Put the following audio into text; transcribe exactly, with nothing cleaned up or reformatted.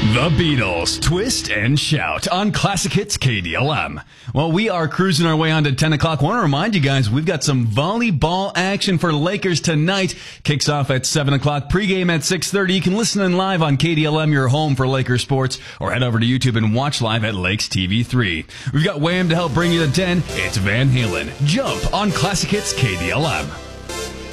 The Beatles, Twist and Shout on Classic Hits K D L M. Well, we are cruising our way on to ten o'clock. I want to remind you guys, we've got some volleyball action for Lakers tonight. Kicks off at seven o'clock, pregame at six thirty. You can listen in live on K D L M, your home for Lakers sports, or head over to YouTube and watch live at Lakes T V three. We've got Wham to help bring you the ten. It's Van Halen. Jump on Classic Hits K D L M.